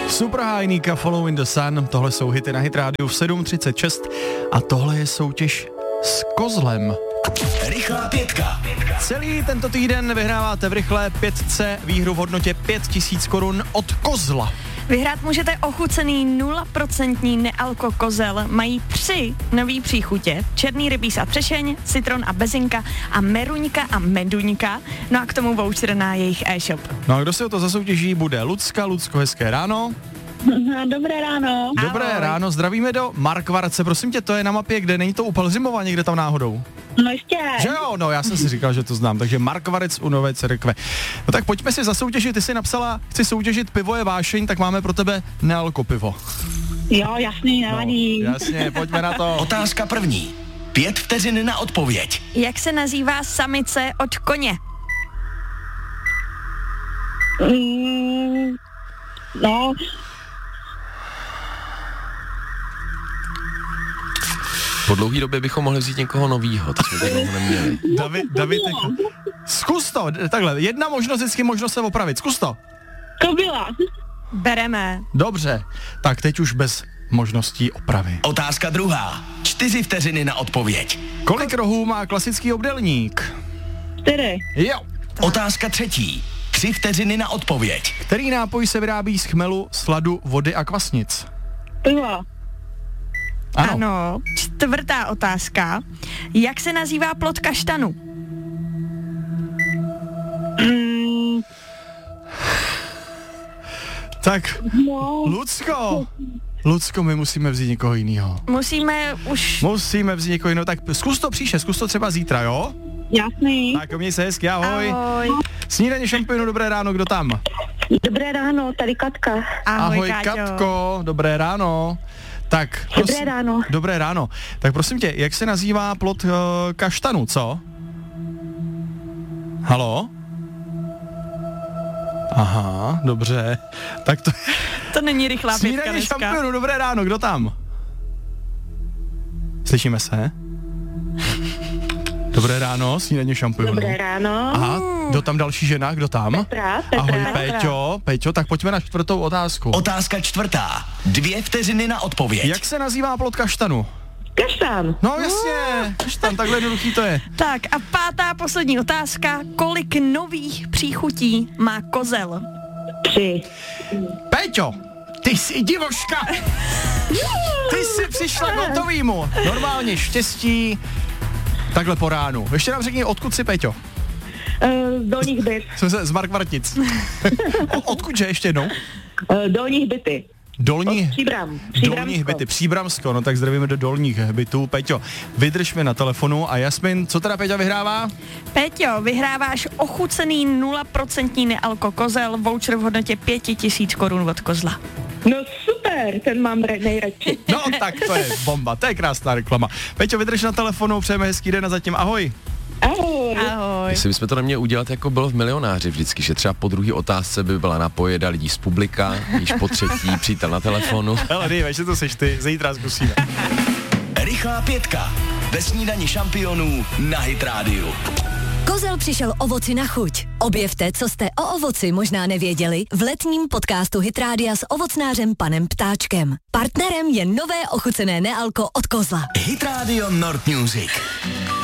Super Hajníka, Follow in the Sun, tohle jsou hity na Hit rádiu v 7:36 a tohle je soutěž s kozlem. Rychlá pětka. Celý tento týden vyhráváte v rychlé pětce výhru v hodnotě 5000 korun od kozla. Vyhrát můžete ochucený 0% nealko kozel. Mají 3 nový příchutě. Černý rybíz a třešeň, citron a bezinka a meruňka a meduňka. No a k tomu voucher na jejich e-shop. No a kdo si o to zasoutěží, bude Lucka. Lucko, hezké ráno. Dobré ráno. Dobré Ahoj. ráno, zdravíme do Markvarce. Prosím tě, to je na mapě, kde není to u Pelhřimova, někde tam náhodou. No ještě. Že jo, no já jsem si říkal, že to znám, takže Markvarec u Nové Církve. No tak pojďme si zasoutěžit, ty jsi napsala, chci soutěžit pivo je vášeň, tak máme pro tebe nealko pivo. Jo, jasný, nevadí. No, jasně, pojďme na to. Otázka první. 5 vteřin na odpověď. Jak se nazývá samice od koně? No, Po dlouhé době bychom mohli vzít někoho novýho, to jsme tak dlouho neměli. David, zkus to, takhle, jedna možnost, vždycky možnost se opravit, zkus to. kobila. Bereme. Dobře, tak teď už bez možností opravy. Otázka druhá. 4 vteřiny na odpověď. Kolik rohů má klasický obdélník? 4. Jo. Otázka třetí. 3 vteřiny na odpověď. Který nápoj se vyrábí z chmelu, sladu, vody a kvasnic? Pivo. Ano. Čtvrtá otázka. Jak se nazývá plod kaštanu? Tak, No, Lucko, my musíme vzít někoho jiného. Musíme vzít někoho jiného, tak zkus to příště, zkus to třeba zítra, jo? jasný. Tak měj se hezky, ahoj. Ahoj. Snídaně šampionu, dobré ráno, kdo tam? Dobré ráno, tady Katka. Ahoj, Káťo. Katko, dobré ráno. Tak, Dobré ráno. Dobré ráno. Tak prosím tě, jak se nazývá plod kaštanu, co? Haló? Aha, dobře. Tak to To není rychlá pětka Snídaně dneska. šampionu, dobré ráno, kdo tam? Slyšíme se? Dobré ráno, snídaně šampionu. Dobré ráno. Aha, kdo tam další žena, kdo tam? Petra. Ahoj, Péťo, tak pojďme na čtvrtou otázku. Otázka čtvrtá. 2 vteřiny na odpověď. Jak se nazývá plod kaštanu? Kaštán. No jasně, kaštan, takhle jednoduchý to je. Tak a pátá poslední otázka. Kolik nových příchutí má kozel? 3. Péťo, ty jsi divoška! Ty jsi přišla k hotovýmu. Normálně štěstí. Takhle po ránu. Ještě nám řekni, odkud jsi, Péťo? Dolních byt. Jsem se z Markvartic. Odkud, že ještě jednou? Dolních byty. Dolních Příbramsko. byty, Příbramsko, no tak zdravíme do dolních bytů. Péťo, vydrž mi na telefonu a Jasmin, co teda Péťa vyhrává? Péťo, vyhráváš ochucený 0% nealko kozel, voucher v hodnotě 5000 korun od kozla. No super, ten mám nejradši. No tak to je bomba, to je krásná reklama. Péťo, vydrž na telefonu, přejeme hezký den a zatím ahoj. Ahoj. Ahoj. Jestli bychom to neměli udělat, jako bylo v Milionáři vždycky, že třeba po druhé otázce by byla napojeda lidí z publika, již po třetí přítel na telefonu. Hele, dej, že to seš ty, zítra zkusíme. Rychlá pětka. Ve snídani šampionů na Hit rádiu. Kozel přišel ovoci na chuť. Objevte, co jste o ovoci možná nevěděli v letním podcastu Hit Rádia s ovocnářem panem Ptáčkem. Partnerem je nové ochucené nealko od Kozla. Hit Radio Nord Music.